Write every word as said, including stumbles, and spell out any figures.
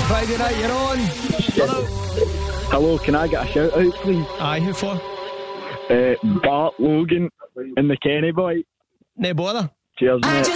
Friday night, you're on. Hello. Hello, can I get a shout out, please? Aye, who for? Uh, Bart Logan and the Kenny Boy. No bother. Cheers, mate.